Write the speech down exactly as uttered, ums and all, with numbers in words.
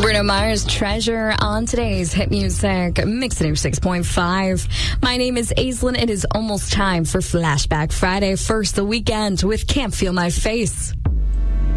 Bruno Mars, Treasure on today's Hit Music Mix it six point five. My name is Aislinn. It is almost time for Flashback Friday. First, the weekend with Can't Feel My Face.